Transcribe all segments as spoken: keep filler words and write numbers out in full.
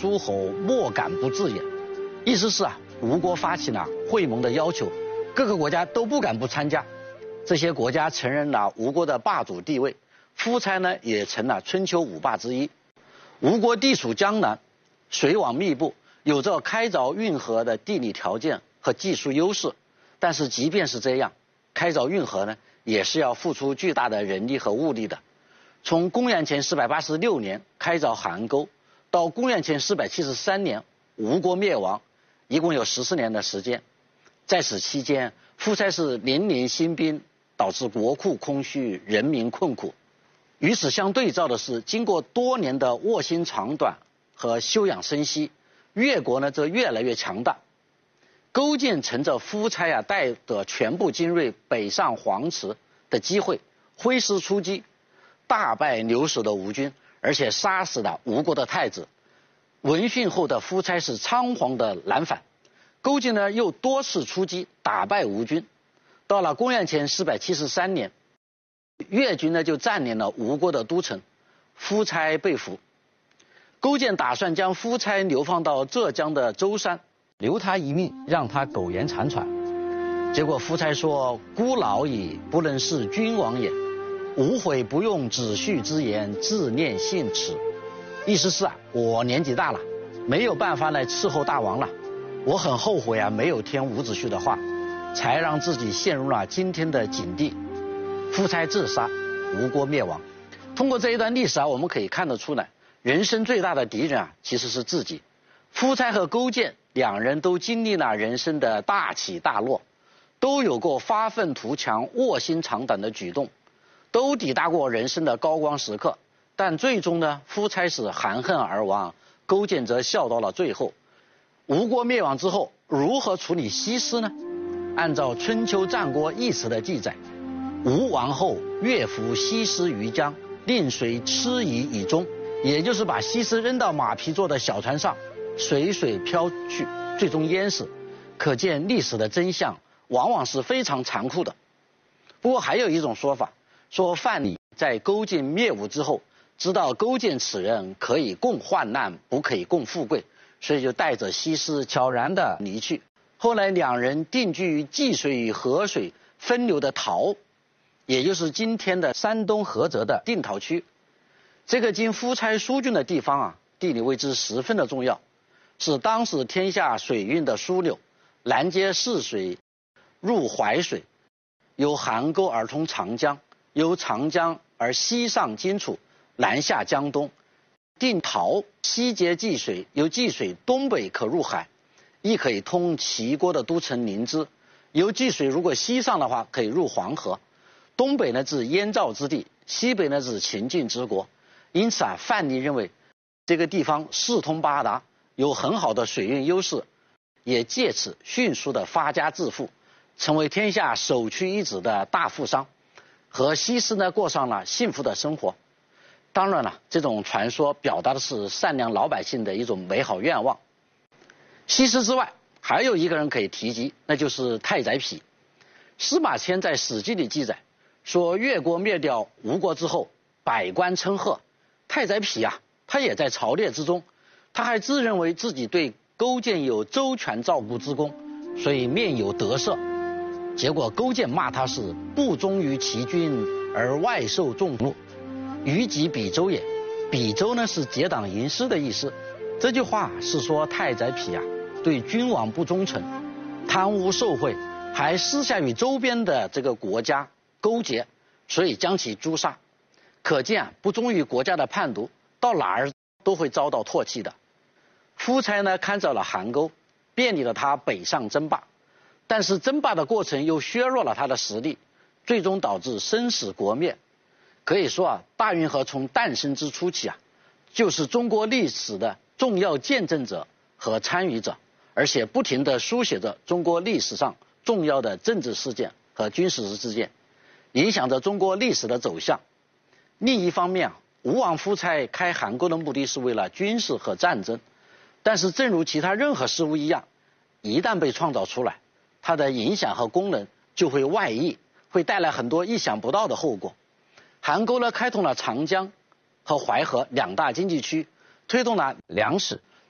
诸侯莫敢不自掩。意思是啊，吴国发起了会盟的要求，各个国家都不敢不参加。这些国家承认了吴国的霸主地位，夫差呢也成了春秋五霸之一。吴国地处江南，水网密布，有着开凿运河的地理条件和技术优势。但是即便是这样，开凿运河呢，也是要付出巨大的人力和物力的。从公元前四百八十六年开凿邗沟，到公元前四百七十三年吴国灭亡，一共有十四年的时间。在此期间，夫差是零零新兵，导致国库空虚，人民困苦。与此相对照的是，经过多年的卧薪尝短和休养生息，越国呢则越来越强大。勾践乘着夫差啊带的全部精锐北上黄池的机会，挥师出击，大败留守的吴军，而且杀死了吴国的太子。闻讯后的夫差是仓皇的南返，勾践呢又多次出击，打败吴军。到了公元前四百七十三年，越军呢就占领了吴国的都城，夫差被俘。勾践打算将夫差流放到浙江的舟山，留他一命，让他苟延残喘。结果夫差说：“孤老矣，不能事君王也。吾悔不用子胥之言，自念信耻。”意思是啊，我年纪大了，没有办法来伺候大王了，我很后悔啊，没有听伍子胥的话，才让自己陷入了今天的境地。夫差自杀，吴国灭亡。通过这一段历史啊，我们可以看得出来，人生最大的敌人啊，其实是自己。夫差和勾践两人都经历了人生的大起大落，都有过发愤图强、卧薪尝胆的举动，都抵达过人生的高光时刻。但最终呢，夫差是含恨而亡，勾践则笑到了最后。吴国灭亡之后，如何处理西施呢？按照春秋战国义史的记载，吴王后乐服西施于江，令水吃夷以终，也就是把西施扔到马匹做的小船上，随水漂去，最终淹死。可见历史的真相往往是非常残酷的。不过还有一种说法，说范蠡在勾践灭吴之后，知道勾践此人可以共患难，不可以共富贵，所以就带着西施悄然地离去。后来两人定居于济水与河水分流的陶，也就是今天的山东菏泽的定陶区。这个经夫差疏浚的地方啊，地理位置十分的重要，是当时天下水运的枢纽，南接泗水，入淮水，由邗沟而通长江，由长江而西上荆楚，南下江东。定陶西接济水，由济水东北可入海，亦可以通齐国的都城临淄。由济水如果西上的话，可以入黄河。东北呢至燕赵之地，西北呢至秦晋之国。因此啊，范蠡认为这个地方四通八达，有很好的水运优势，也借此迅速的发家致富，成为天下首屈一指的大富商，和西施呢过上了幸福的生活。当然了，这种传说表达的是善良老百姓的一种美好愿望。西施之外，还有一个人可以提及，那就是太宰匹。司马迁在《史记》里记载说，越国灭掉吴国之后，百官称贺。太宰匹啊，他也在朝列之中，他还自认为自己对勾践有周全照顾之功，所以面有得色。结果勾践骂他是不忠于其君而外受众怒，于己比周也。比周呢是结党营私的意思。这句话是说太宰匹啊对君王不忠诚，贪污受贿，还私下与周边的这个国家勾结，所以将其诛杀。可见啊，不忠于国家的叛徒到哪儿都会遭到唾弃的。夫差呢看着了邗沟，便利了他北上争霸，但是争霸的过程又削弱了他的实力，最终导致生死国灭。可以说啊，大运河从诞生之初起啊，就是中国历史的重要见证者和参与者，而且不停地书写着中国历史上重要的政治事件和军事事件，影响着中国历史的走向。另一方面啊，吴王夫差开邗沟的目的是为了军事和战争，但是正如其他任何事物一样，一旦被创造出来，它的影响和功能就会外溢，会带来很多意想不到的后果。邗沟呢开通了长江和淮河两大经济区，推动了粮食、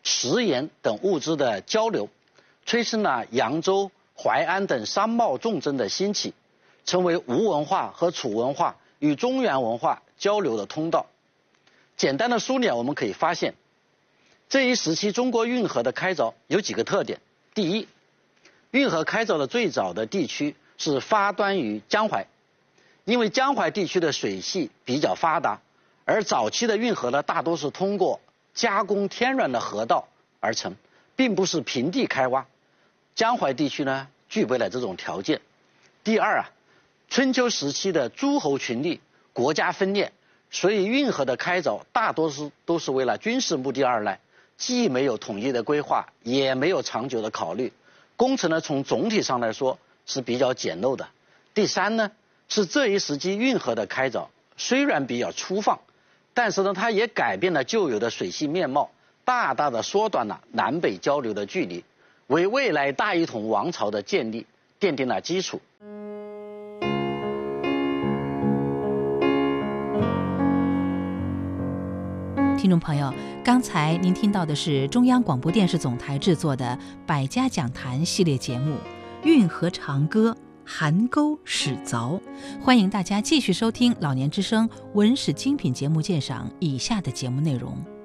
食盐等物资的交流，催生了扬州、淮安等商贸重镇的兴起，成为吴文化和楚文化与中原文化交流的通道。简单的梳理，我们可以发现，这一时期中国运河的开凿有几个特点。第一，运河开凿的最早的地区是发端于江淮，因为江淮地区的水系比较发达，而早期的运河呢，大多是通过加工天然的河道而成，并不是平地开挖。江淮地区呢，具备了这种条件。第二啊，春秋时期的诸侯群力，国家分裂，所以运河的开凿大多数都是为了军事目的而来，既没有统一的规划，也没有长久的考虑。工程呢，从总体上来说是比较简陋的。第三呢，是这一时期运河的开凿虽然比较粗放，但是呢，它也改变了旧有的水系面貌，大大的缩短了南北交流的距离，为未来大一统王朝的建立奠定了基础。 听众朋友，刚才您听到的是中央广播电视总台制作的百家讲坛系列节目《运河长歌邗沟史凿》，欢迎大家继续收听老年之声文史精品节目鉴赏以下的节目内容。